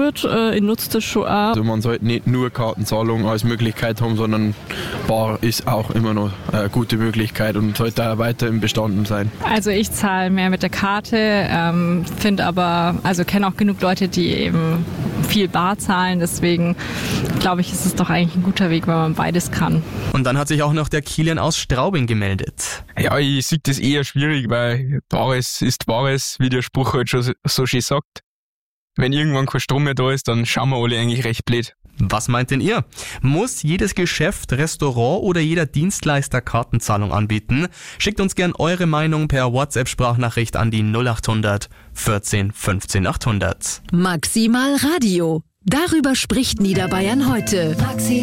wird. Ich nutze das schon auch. Also man sollte nicht nur Kartenzahlung als Möglichkeit haben, sondern Bar ist auch immer noch eine gute Möglichkeit und sollte auch weiter im Bestand sein. Also ich zahle mehr mit der Karte, finde aber, also kenne auch genug Leute, die eben viel bar zahlen, deswegen glaube ich, ist es doch eigentlich ein guter Weg, weil man beides kann. Und dann hat sich auch noch der Kilian aus Straubing gemeldet. Ja, ich sehe das eher schwierig, weil Bares ist Bares, wie der Spruch halt schon so schön sagt. Wenn irgendwann kein Strom mehr da ist, dann schauen wir alle eigentlich recht blöd. Was meint denn ihr? Muss jedes Geschäft, Restaurant oder jeder Dienstleister Kartenzahlung anbieten? Schickt uns gern eure Meinung per WhatsApp-Sprachnachricht an die 0800 14 15 800. Maximal Radio. Darüber spricht Niederbayern heute.